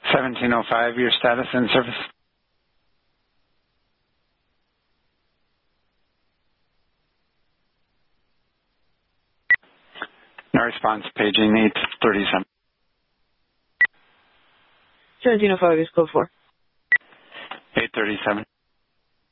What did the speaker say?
1705, your status in service. No response, paging 837. 1705 is code 4. 837.